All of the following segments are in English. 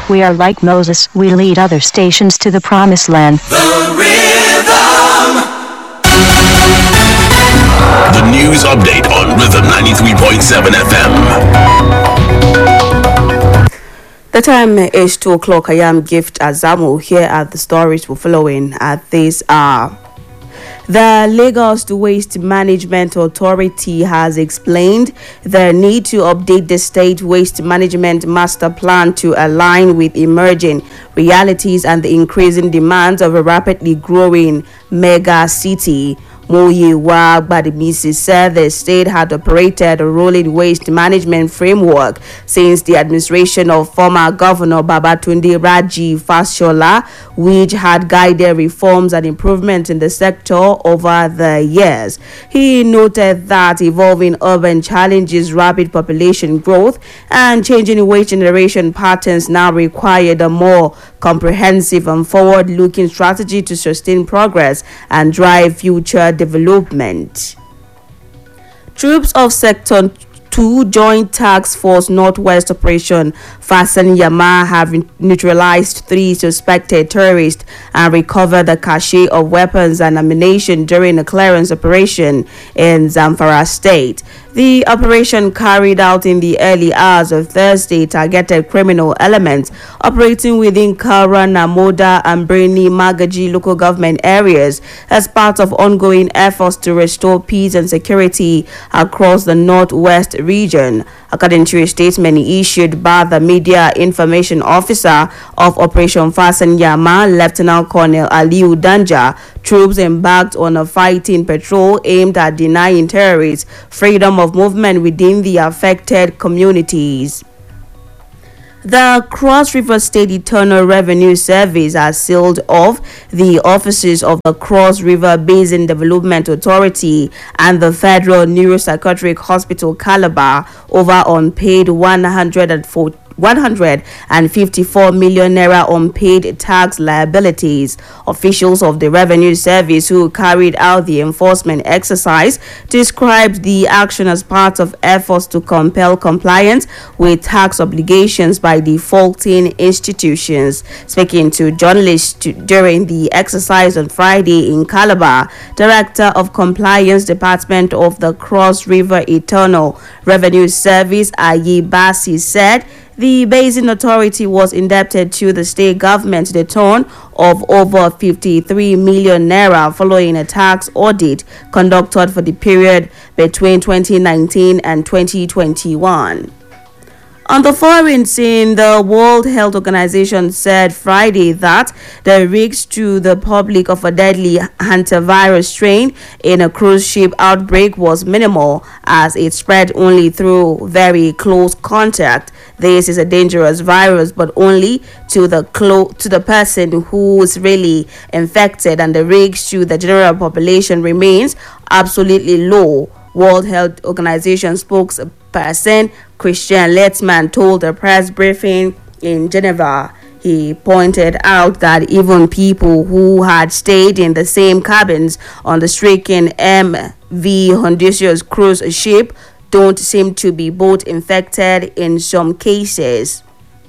We are like Moses, we lead other stations to the promised land. The Rhythm. The news update on Rhythm 93.7 FM. The time is 2 o'clock. I am Gift Azamu. Here are the stories we're following at this hour. The Lagos Waste Management Authority has explained the need to update the state waste management master plan to align with emerging realities and the increasing demands of a rapidly growing mega city. Muyiwa Badimisi said the state had operated a rolling waste management framework since the administration of former Governor Babatunde Raji Fashola, which had guided reforms and improvements in the sector over the years. He noted that evolving urban challenges, rapid population growth, and changing waste generation patterns now required a more comprehensive and forward-looking strategy to sustain progress and drive future development. Troops of Sector 2 Joint Task Force Northwest Operation Fasten Yama have neutralized 3 suspected terrorists and recovered the cache of weapons and ammunition during a clearance operation in Zamfara State. The operation, carried out in the early hours of Thursday, targeted criminal elements operating within Kara, Namoda, and Birni Magaji local government areas as part of ongoing efforts to restore peace and security across the Northwest region. According to a statement issued by the Media Information Officer of Operation Fasten Yama, Lieutenant Colonel Aliu Danja, troops embarked on a fighting patrol aimed at denying terrorists freedom of movement within the affected communities. The Cross River State Internal Revenue Service has sealed off the offices of the Cross River Basin Development Authority and the Federal Neuropsychiatric Hospital Calabar over unpaid 154 million naira unpaid tax liabilities. Officials of the Revenue Service who carried out the enforcement exercise described the action as part of efforts to compel compliance with tax obligations by defaulting institutions. Speaking to journalists during the exercise on Friday in Calabar, Director of Compliance Department of the Cross River Internal Revenue Service, Ayi Basi, said the Basin Authority was indebted to the state government to the tune of over 53 million naira following a tax audit conducted for the period between 2019 and 2021. On the foreign scene, the World Health Organization said Friday that the risk to the public of a deadly hantavirus strain in a cruise ship outbreak was minimal as it spread only through very close contact. This is a dangerous virus, but only to the person who is really infected, and the risk to the general population remains absolutely low. World Health Organization spokesperson Christian Lettman told a press briefing in Geneva. He pointed out that even people who had stayed in the same cabins on the stricken MV Honduras cruise ship don't seem to be both infected in some cases.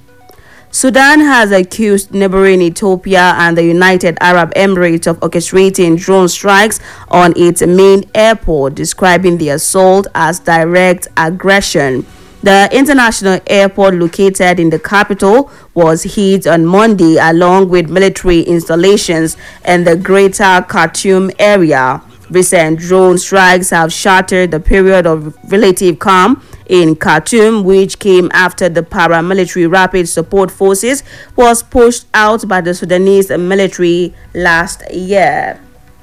Sudan has accused neighboring Ethiopia and the United Arab Emirates of orchestrating drone strikes on its main airport, describing the assault as direct aggression. The international airport located in the capital was hit on Monday along with military installations in the greater Khartoum area. Recent drone strikes have shattered the period of relative calm in Khartoum, which came after the paramilitary Rapid Support Forces was pushed out by the Sudanese military last year.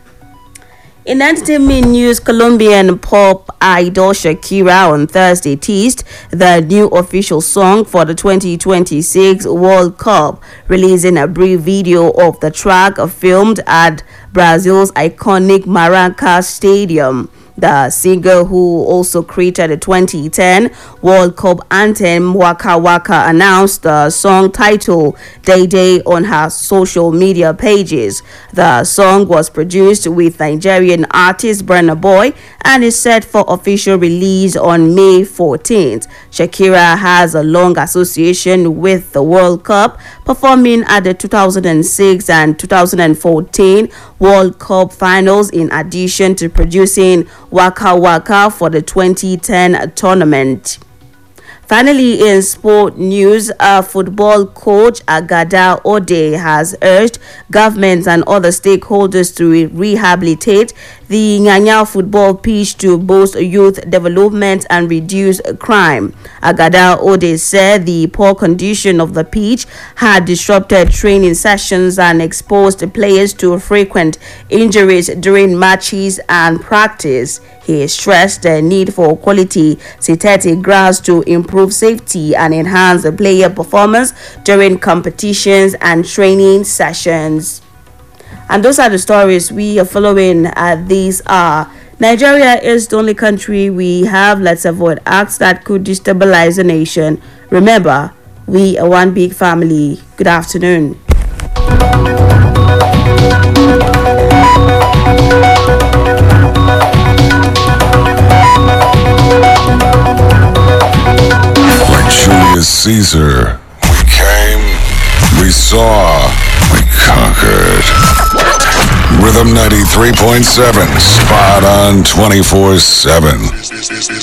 In entertainment news, Colombian pop idol Shakira on Thursday teased the new official song for the 2026 World Cup, releasing a brief video of the track filmed at Brazil's iconic Maracanã Stadium. The singer, who also created the 2010 World Cup anthem Waka Waka, announced the song title Day Day on her social media pages. The song was produced with Nigerian artist Burna Boy and is set for official release on May 14th. Shakira has a long association with the World Cup, performing at the 2006 and 2014 World Cup finals in addition to producing Waka Waka for the 2010 tournament. Finally, in sport news, football coach Agada Ode has urged governments and other stakeholders to rehabilitate the Nyanya football pitch to boost youth development and reduce crime. Agada Ode said the poor condition of the pitch had disrupted training sessions and exposed players to frequent injuries during matches and practice. He stressed the need for quality synthetic grass to improve safety and enhance the player performance during competitions and training sessions. And those are the stories we are following. These are: Nigeria is the only country we have. Let's avoid acts that could destabilize the nation. Remember, we are one big family. Good afternoon. Julius Caesar. We came, we saw, we conquered. Rhythm 93.7, spot on 24/7.